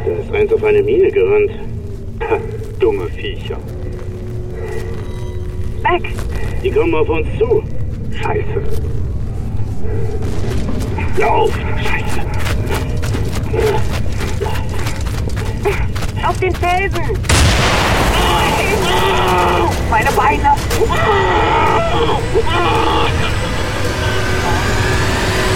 Da ist eins auf eine Mine gerannt. Ha, dumme Viecher. Weg! Die kommen auf uns zu. Scheiße. Lauf! Scheiße. Auf den Felsen!